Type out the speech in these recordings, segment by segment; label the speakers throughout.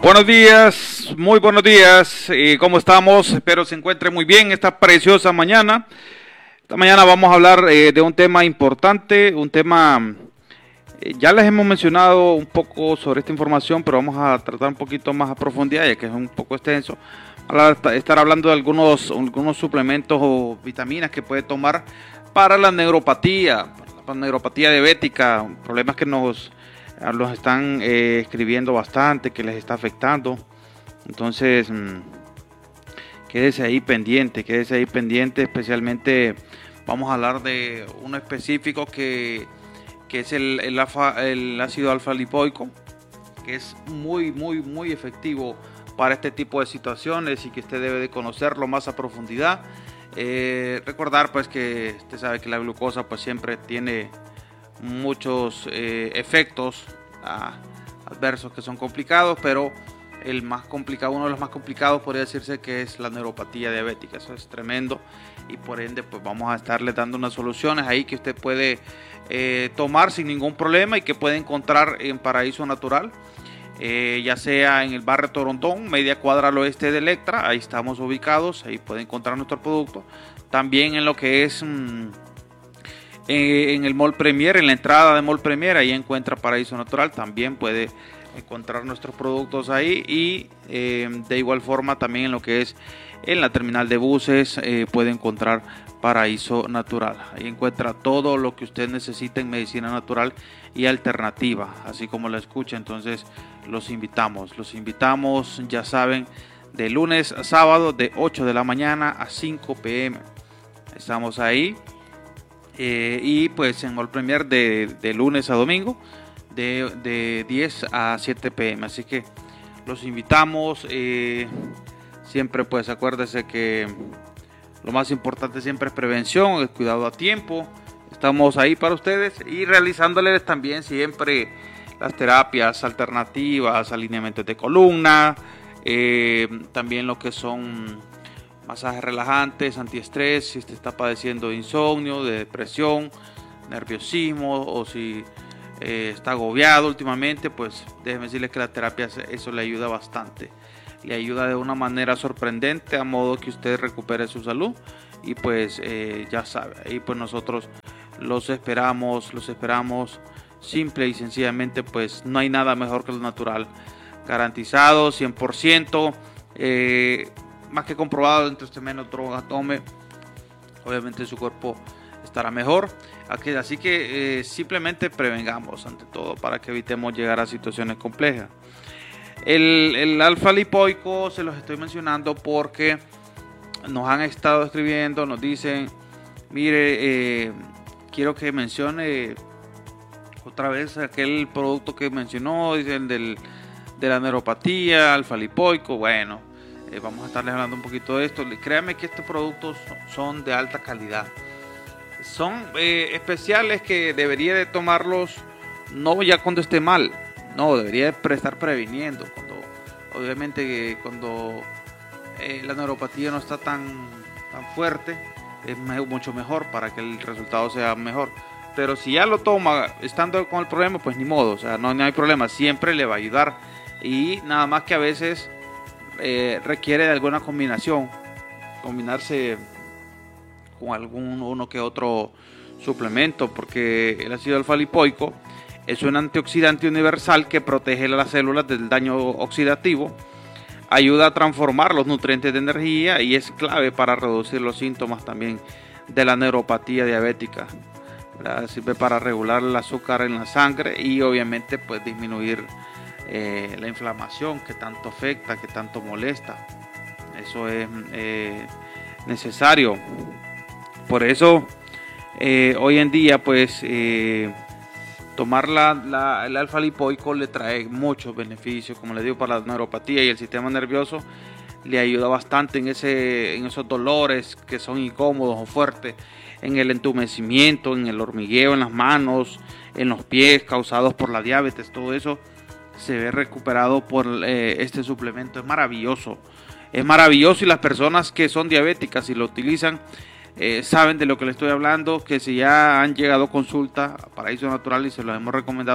Speaker 1: Buenos días, muy buenos días. ¿Cómo estamos? Espero se encuentre muy bien esta preciosa mañana. Esta mañana vamos a hablar de un tema importante, un tema, ya les hemos mencionado un poco sobre esta información, pero vamos a tratar un poquito más a profundidad, ya que es un poco extenso. Estar hablando de algunos suplementos o vitaminas que puede tomar para la neuropatía diabética, problemas que los están escribiendo bastante, que les está afectando. Entonces, quédese ahí pendiente, especialmente vamos a hablar de uno específico que es el ácido alfa lipoico, que es muy efectivo para este tipo de situaciones y que usted debe de conocerlo más a profundidad. Recordar pues que usted sabe que la glucosa pues siempre tiene muchos efectos adversos que son complicados, pero el más complicado, uno de los más complicados podría decirse que es la neuropatía diabética. Eso es tremendo y por ende pues vamos a estarle dando unas soluciones ahí que usted puede tomar sin ningún problema y que puede encontrar en Paraíso Natural, ya sea en el barrio Torontón, media cuadra al oeste de Electra. Ahí estamos ubicados, ahí puede encontrar nuestro producto. También en lo que es en el Mall Premier, en la entrada de Mall Premier, ahí encuentra Paraíso Natural, también puede encontrar nuestros productos ahí. Y de igual forma también en lo que es en la terminal de buses puede encontrar Paraíso Natural. Ahí encuentra todo lo que usted necesita en medicina natural y alternativa, así como la escucha. Entonces los invitamos, ya saben, de lunes a sábado de 8 de la mañana a 5 p.m. estamos ahí. Y pues en Mall Premier de lunes a domingo de 10 a 7 p.m. Así que los invitamos. Siempre pues acuérdese que lo más importante siempre es prevención, el cuidado a tiempo. Estamos ahí para ustedes y realizándoles también siempre las terapias alternativas, alineamientos de columna, también lo que son masajes relajantes, antiestrés, si usted está padeciendo de insomnio, de depresión, nerviosismo, o si está agobiado últimamente, pues déjeme decirle que la terapia eso le ayuda bastante. Le ayuda de una manera sorprendente a modo que usted recupere su salud. Y pues ya sabe, ahí pues nosotros los esperamos simple y sencillamente. Pues no hay nada mejor que lo natural, garantizado 100%, más que comprobado. Entre usted menos droga tome, obviamente su cuerpo estará mejor. Así que simplemente prevengamos ante todo para que evitemos llegar a situaciones complejas. El alfa lipoico se los estoy mencionando porque nos han estado escribiendo, nos dicen, mire, quiero que mencione otra vez aquel producto que mencionó, dicen de la neuropatía, alfa lipoico. Bueno, vamos a estarles hablando un poquito de esto. Créanme que estos productos son de alta calidad, son especiales que debería de tomarlos no ya cuando esté mal. No, debería estar previniendo. Obviamente cuando la neuropatía no está tan fuerte, es mucho mejor para que el resultado sea mejor. Pero si ya lo toma estando con el problema, pues ni modo, o sea, no hay problema, siempre le va a ayudar. Y nada más que a veces requiere de alguna combinarse con uno que otro suplemento, porque el ácido alfa lipoico es un antioxidante universal que protege las células del daño oxidativo, ayuda a transformar los nutrientes de energía y es clave para reducir los síntomas también de la neuropatía diabética, ¿verdad? Sirve para regular el azúcar en la sangre y obviamente pues disminuir la inflamación que tanto afecta, que tanto molesta. Eso es necesario. Por eso hoy en día pues tomar el alfa lipoico le trae muchos beneficios, como les digo, para la neuropatía y el sistema nervioso. Le ayuda bastante en esos dolores que son incómodos o fuertes, en el entumecimiento, en el hormigueo en las manos, en los pies causados por la diabetes. Todo eso se ve recuperado por este suplemento. Es maravilloso y las personas que son diabéticas y lo utilizan saben de lo que les estoy hablando, que si ya han llegado a consulta a Paraíso Natural y se los hemos recomendado,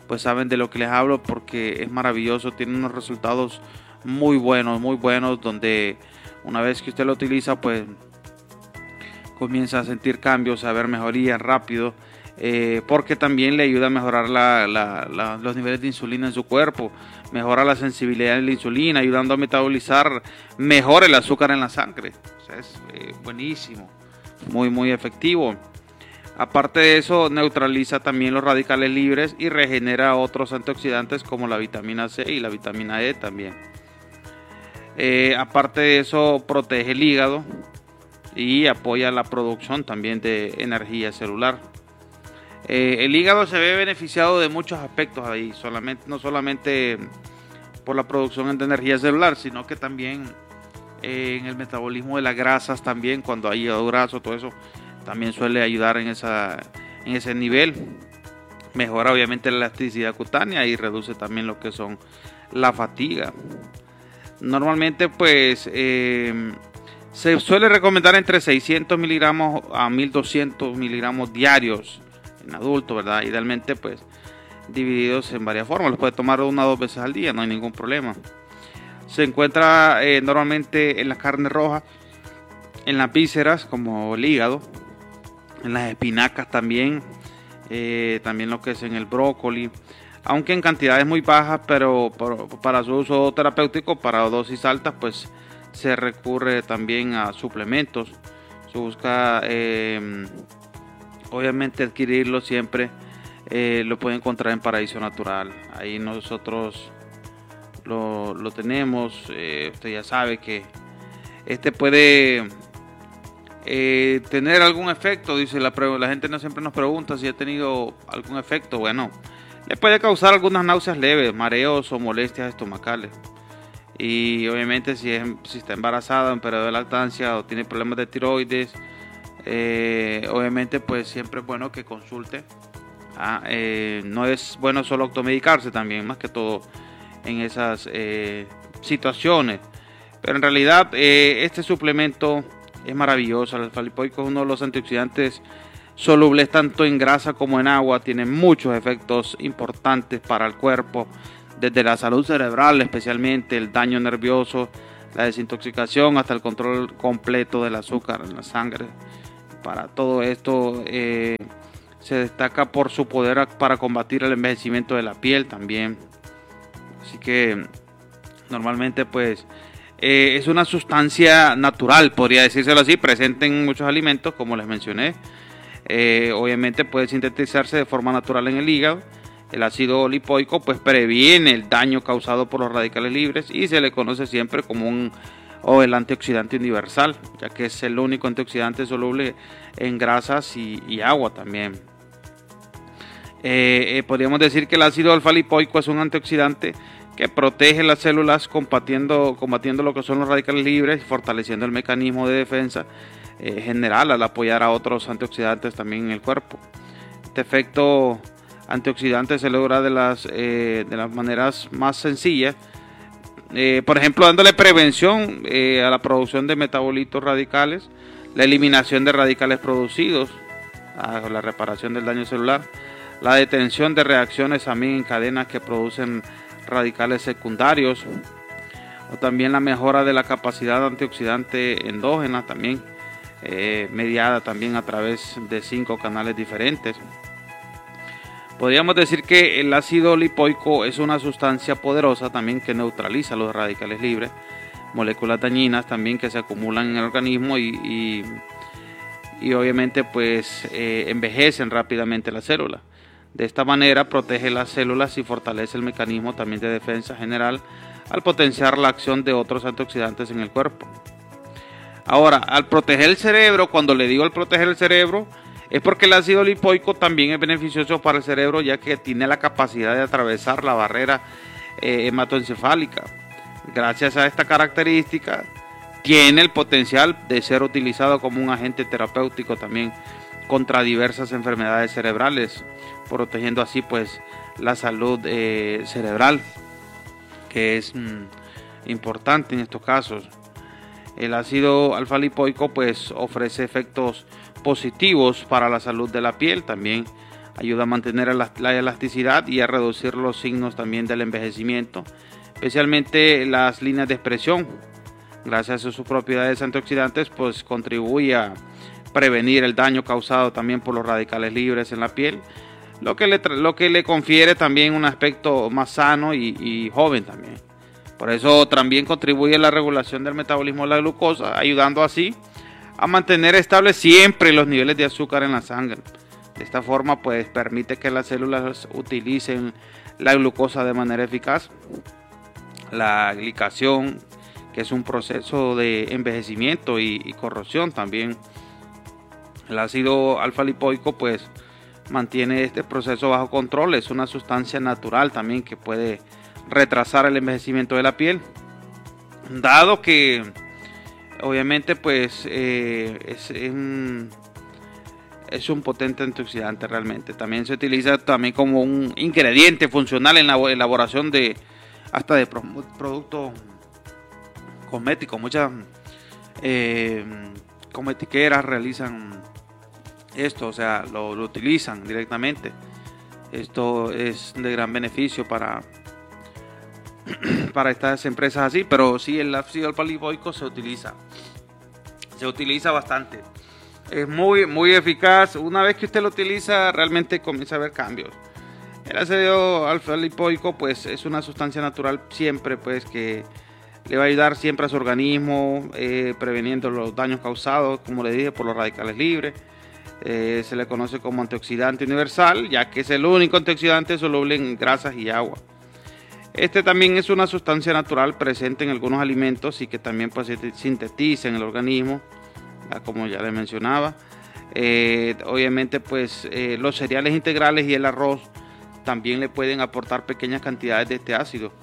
Speaker 1: pues saben de lo que les hablo, porque es maravilloso, tiene unos resultados muy buenos, donde una vez que usted lo utiliza, pues comienza a sentir cambios, a ver mejorías rápido, porque también le ayuda a mejorar los niveles de insulina en su cuerpo, mejora la sensibilidad de la insulina, ayudando a metabolizar mejor el azúcar en la sangre. O sea, es buenísimo, muy efectivo. Aparte de eso, neutraliza también los radicales libres y regenera otros antioxidantes como la vitamina C y la vitamina E también. Aparte de eso, protege el hígado y apoya la producción también de energía celular. El hígado se ve beneficiado de muchos aspectos ahí, no solamente por la producción de energía celular, sino que también en el metabolismo de las grasas también, cuando hay hígado graso, todo eso también suele ayudar en ese nivel. Mejora obviamente la elasticidad cutánea y reduce también lo que son la fatiga. Normalmente pues se suele recomendar entre 600 miligramos a 1200 miligramos diarios en adulto, ¿verdad? Idealmente pues divididos en varias formas. Los puede tomar 1 o 2 veces al día, no hay ningún problema. Se encuentra normalmente en las carnes rojas, en las vísceras como el hígado, en las espinacas también, también lo que es en el brócoli, aunque en cantidades muy bajas, pero para su uso terapéutico, para dosis altas, pues se recurre también a suplementos. Se busca obviamente adquirirlo siempre, lo puede encontrar en Paraíso Natural. Ahí nosotros lo tenemos. Usted ya sabe que este puede tener algún efecto, dice la gente. No siempre nos pregunta si ha tenido algún efecto. Bueno, le puede causar algunas náuseas leves, mareos o molestias estomacales. Y obviamente si está embarazada en periodo de lactancia o tiene problemas de tiroides, obviamente pues siempre es bueno que consulte. No es bueno solo automedicarse también, más que todo en esas situaciones. Pero en realidad este suplemento es maravilloso. El alfa-lipoico es uno de los antioxidantes solubles tanto en grasa como en agua. Tiene muchos efectos importantes para el cuerpo, desde la salud cerebral, especialmente el daño nervioso, la desintoxicación, hasta el control completo del azúcar en la sangre. Para todo esto se destaca por su poder para combatir el envejecimiento de la piel también. Así que normalmente pues es una sustancia natural, podría decírselo así, presente en muchos alimentos, como les mencioné. Obviamente puede sintetizarse de forma natural en el hígado. El ácido lipoico pues previene el daño causado por los radicales libres y se le conoce siempre como el antioxidante universal, ya que es el único antioxidante soluble en grasas y agua también. Podríamos decir que el ácido alfa-lipoico es un antioxidante que protege las células combatiendo lo que son los radicales libres y fortaleciendo el mecanismo de defensa general al apoyar a otros antioxidantes también en el cuerpo. Este efecto antioxidante se logra de las maneras más sencillas, por ejemplo dándole prevención a la producción de metabolitos radicales, la eliminación de radicales producidos, la reparación del daño celular, la detención de reacciones también en cadenas que producen radicales secundarios, o también la mejora de la capacidad antioxidante endógena también, mediada también a través de 5 canales diferentes. Podríamos decir que el ácido lipoico es una sustancia poderosa también que neutraliza los radicales libres, moléculas dañinas también que se acumulan en el organismo y obviamente pues envejecen rápidamente las células. De esta manera protege las células y fortalece el mecanismo también de defensa general al potenciar la acción de otros antioxidantes en el cuerpo. Ahora, al proteger el cerebro, cuando le digo al proteger el cerebro, es porque el ácido lipoico también es beneficioso para el cerebro, ya que tiene la capacidad de atravesar la barrera hematoencefálica. Gracias a esta característica, tiene el potencial de ser utilizado como un agente terapéutico también contra diversas enfermedades cerebrales, protegiendo así pues la salud cerebral, que es importante en estos casos. El ácido alfa-lipoico pues ofrece efectos positivos para la salud de la piel también, ayuda a mantener la elasticidad y a reducir los signos también del envejecimiento, especialmente las líneas de expresión. Gracias a sus propiedades antioxidantes, pues contribuye a prevenir el daño causado también por los radicales libres en la piel, lo que le confiere también un aspecto más sano y joven también. Por eso también contribuye a la regulación del metabolismo de la glucosa, ayudando así a mantener estables siempre los niveles de azúcar en la sangre. De esta forma, pues permite que las células utilicen la glucosa de manera eficaz. La glicación, que es un proceso de envejecimiento y corrosión también. El ácido alfa lipoico pues mantiene este proceso bajo control. Es una sustancia natural también que puede retrasar el envejecimiento de la piel, dado que obviamente pues es un potente antioxidante realmente. También se utiliza también como un ingrediente funcional en la elaboración de productos cosméticos. Muchas cosmetiqueras realizan esto, o sea, lo utilizan directamente. Esto es de gran beneficio para estas empresas así, pero sí, el ácido alfa lipoico se utiliza bastante. Es muy eficaz. Una vez que usted lo utiliza, realmente comienza a ver cambios. El ácido alfa lipoico pues es una sustancia natural siempre, pues, que le va a ayudar siempre a su organismo, preveniendo los daños causados, como le dije, por los radicales libres. Se le conoce como antioxidante universal, ya que es el único antioxidante soluble en grasas y agua. Este también es una sustancia natural presente en algunos alimentos y que también pues, se sintetiza en el organismo, como ya le mencionaba. Obviamente pues los cereales integrales y el arroz también le pueden aportar pequeñas cantidades de este ácido.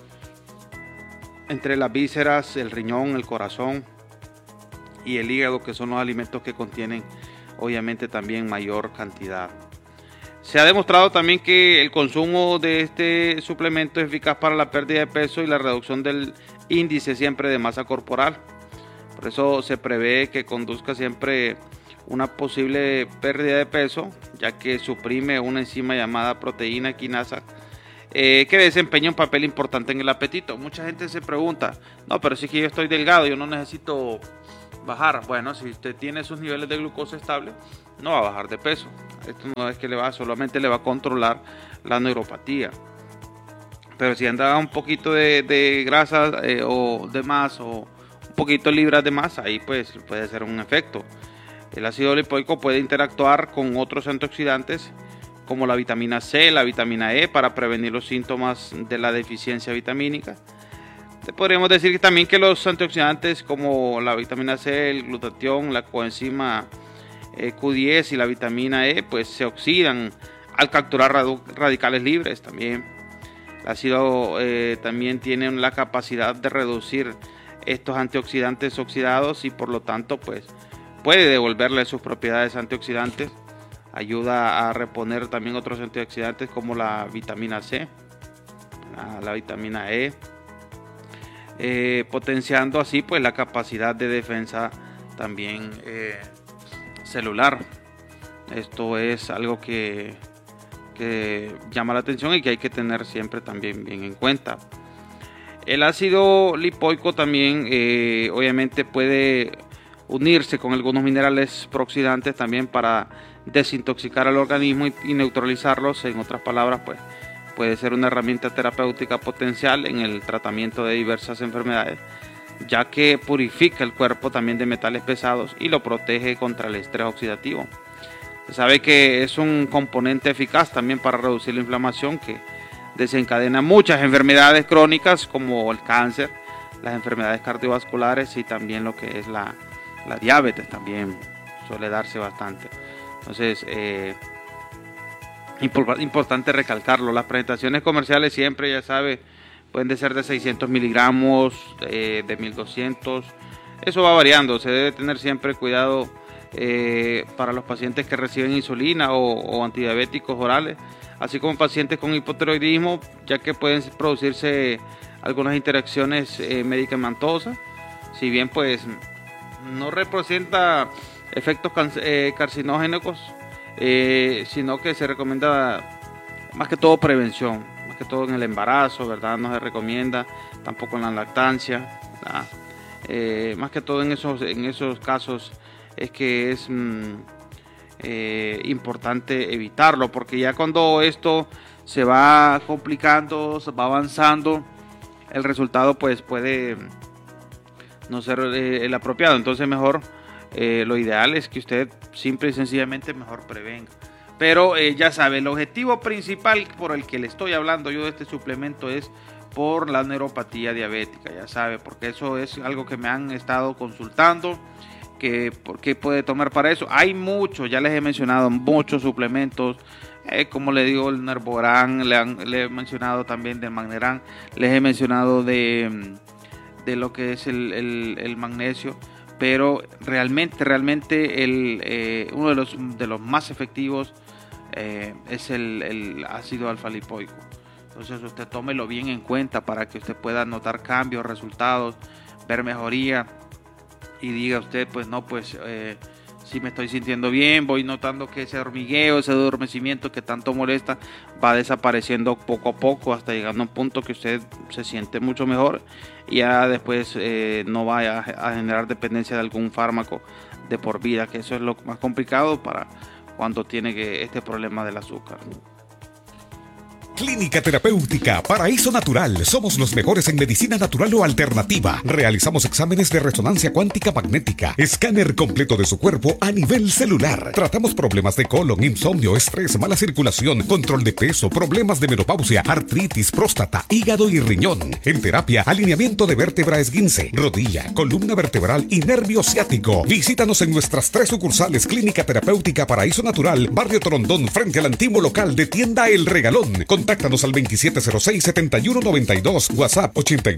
Speaker 1: Entre las vísceras, el riñón, el corazón y el hígado, que son los alimentos que contienen obviamente también mayor cantidad. Se ha demostrado también que el consumo de este suplemento es eficaz para la pérdida de peso y la reducción del índice siempre de masa corporal. Por eso se prevé que conduzca siempre una posible pérdida de peso, ya que suprime una enzima llamada proteína quinasa, que desempeña un papel importante en el apetito. Mucha gente se pregunta, no, pero si es que yo estoy delgado, yo no necesito bajar. Bueno, si usted tiene sus niveles de glucosa estable, no va a bajar de peso. Esto no es que solamente le va a controlar la neuropatía. Pero si anda un poquito de grasa o de más, o un poquito de libras de más, ahí pues puede ser un efecto. El ácido lipoico puede interactuar con otros antioxidantes como la vitamina C, la vitamina E, para prevenir los síntomas de la deficiencia vitamínica. Podríamos decir que también que los antioxidantes como la vitamina C, el glutatión, la coenzima Q10 y la vitamina E pues se oxidan al capturar radicales libres también. El ácido también tiene la capacidad de reducir estos antioxidantes oxidados y por lo tanto pues puede devolverle sus propiedades antioxidantes. Ayuda a reponer también otros antioxidantes como la vitamina C, la vitamina E, potenciando así pues la capacidad de defensa también celular. Esto es algo que llama la atención y que hay que tener siempre también bien en cuenta. El ácido lipoico también obviamente puede unirse con algunos minerales prooxidantes también para desintoxicar al organismo y neutralizarlos. En otras palabras, pues puede ser una herramienta terapéutica potencial en el tratamiento de diversas enfermedades, ya que purifica el cuerpo también de metales pesados y lo protege contra el estrés oxidativo. Se sabe que es un componente eficaz también para reducir la inflamación que desencadena muchas enfermedades crónicas como el cáncer, las enfermedades cardiovasculares y también lo que es la diabetes también suele darse bastante. Entonces, importante recalcarlo. Las presentaciones comerciales siempre, ya sabe, pueden ser de 600 miligramos, de 1200. Eso va variando. Se debe tener siempre cuidado para los pacientes que reciben insulina o antidiabéticos orales, así como pacientes con hipotiroidismo, ya que pueden producirse algunas interacciones medicamentosas. Si bien pues no representa efectos carcinógenos, sino que se recomienda más que todo prevención, más que todo en el embarazo, ¿verdad? No se recomienda tampoco en la lactancia, ¿verdad? Más que todo en esos casos es que es importante evitarlo, porque ya cuando esto se va complicando, se va avanzando, el resultado pues puede no ser el apropiado. Entonces mejor, lo ideal es que usted simple y sencillamente mejor prevenga. Pero ya sabe, el objetivo principal por el que le estoy hablando yo de este suplemento es por la neuropatía diabética, ya sabe, porque eso es algo que me han estado consultando, que por qué puede tomar para eso. Hay muchos, ya les he mencionado muchos suplementos, como le digo, el Nervogram, le he mencionado también del Magneran, les he mencionado de lo que es el magnesio, pero realmente uno de los más efectivos es el ácido alfa-lipoico. Entonces usted tómelo bien en cuenta para que usted pueda notar cambios, resultados, ver mejoría y diga usted, pues no, pues si me estoy sintiendo bien, voy notando que ese hormigueo, ese adormecimiento que tanto molesta va desapareciendo poco a poco hasta llegando a un punto que usted se siente mucho mejor y ya después no vaya a generar dependencia de algún fármaco de por vida, que eso es lo más complicado para cuando tiene este problema del azúcar.
Speaker 2: Clínica Terapéutica Paraíso Natural. Somos los mejores en medicina natural o alternativa. Realizamos exámenes de resonancia cuántica magnética, escáner completo de su cuerpo a nivel celular. Tratamos problemas de colon, insomnio, estrés, mala circulación, control de peso, problemas de menopausia, artritis, próstata, hígado y riñón. En terapia, alineamiento de vértebra esguince, rodilla, columna vertebral y nervio ciático. Visítanos en nuestras 3 sucursales. Clínica Terapéutica Paraíso Natural, Barrio Torondón, frente al antiguo local de Tienda El Regalón. Contáctanos al 2706-7192, WhatsApp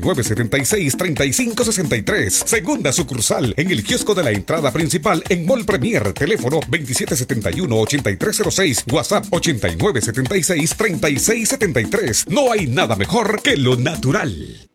Speaker 2: 8976-3563. Segunda sucursal en el kiosco de la entrada principal en Mall Premier. Teléfono 2771-8306, WhatsApp 8976-3673. No hay nada mejor que lo natural.